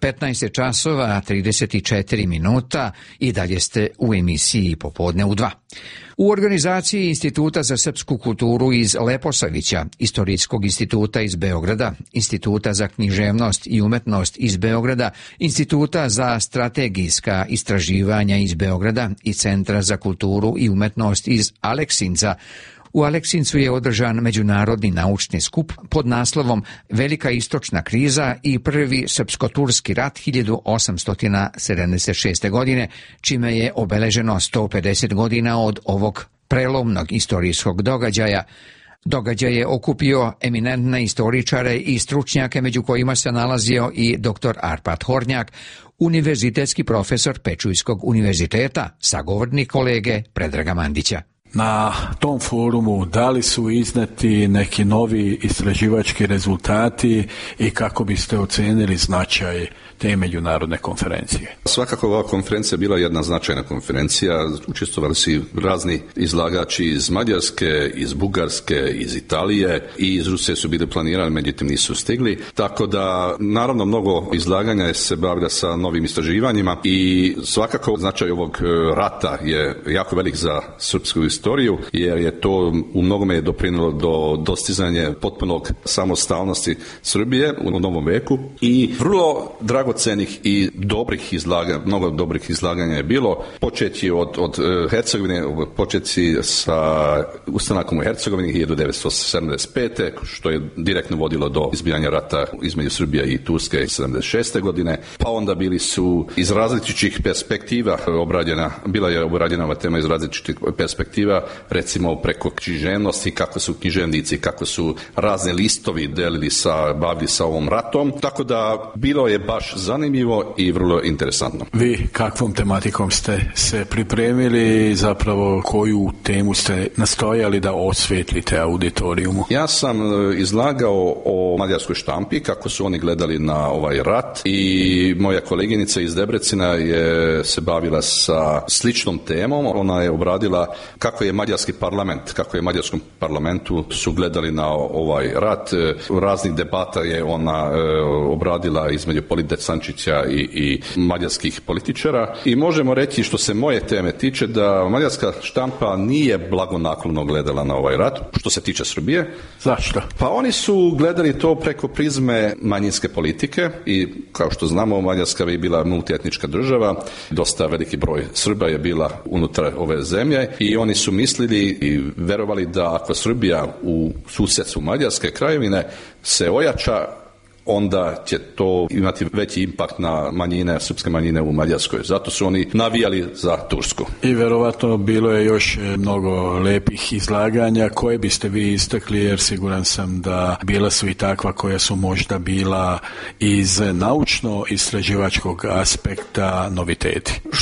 15 časova 34 minuta i dalje ste u emisiji Popodne u 2. U organizaciji Instituta za srpsku kulturu iz Leposavića, Istorijskog instituta iz Beograda, Instituta za književnost i umetnost iz Beograda, Instituta za strategijska istraživanja iz Beograda i Centra za kulturu i umetnost iz Aleksinca, u Aleksincu je održan međunarodni naučni skup pod naslovom Velika istočna kriza i prvi srpsko-turski rat 1876. godine, čime je obeleženo 150 godina od ovog prelomnog istorijskog događaja. Događaj je okupio eminentne istoričare i stručnjake, među kojima se nalazio i dr. Arpad Hornjak, univerzitetski profesor Pečujskog univerziteta, sagovornik kolege Predraga Mandića. Na tom forumu da li su izneti neki novi istraživački rezultati i kako biste ocenili značaj te međunarodne konferencije? Svakako ova konferencija bila jedna značajna konferencija. Učestvovali su razni izlagači iz Mađarske, iz Bugarske, iz Italije i iz Rusije su bili planirani, međutim nisu stigli. Tako da naravno mnogo izlaganja se bavila sa novim istraživanjima i svakako značaj ovog rata je jako velik za srpsku istoriju, jer je to u mnogome doprinijelo do dostizanja potpunog samostalnosti Srbije u novom veku i vrlo dragocenih i dobrih izlaganja, mnogo dobrih izlaganja je bilo, početi od Hercegovine, početi sa ustanakom u Hercegovini 1975. što je direktno vodilo do izbijanja rata između Srbije i Turske 1976. godine, pa onda bili su iz različitih perspektiva bila je obrađena ova tema iz različitih perspektiva, recimo preko književnosti, kako su književnici, kako su razne listovi bavili sa ovom ratom, tako da bilo je baš zanimljivo i vrlo interesantno. Vi kakvom tematikom ste se pripremili, zapravo koju temu ste nastojali da osvijetlite auditorijumu? Ja sam izlagao o mađarskoj štampi, kako su oni gledali na ovaj rat i moja koleginica iz Debrecina je se bavila sa sličnom temom. Ona je obradila kako je mađarskom parlamentu su gledali na ovaj rat. Raznih debata je ona obradila između Polide Sančića i mađarskih političara i možemo reći, što se moje teme tiče, da mađarska štampa nije blagonaklono gledala na ovaj rat što se tiče Srbije. Zašto? Pa oni su gledali to preko prizme manjinske politike i kao što znamo Mađarska je bila multietnička država, dosta veliki broj Srba je bila unutar ove zemlje i oni su mislili i verovali da ako Srbija u susjedstvu Mađarske krajevine se ojača, onda će to imati veći impakt na manjine, srpske manjine u Mađarskoj. Zato su oni navijali za Tursku. I verovatno bilo je još mnogo lepih izlaganja. Koje biste vi istakli, jer siguran sam da bila su i takva koja su možda bila iz naučno-istraživačkog aspekta noviteti?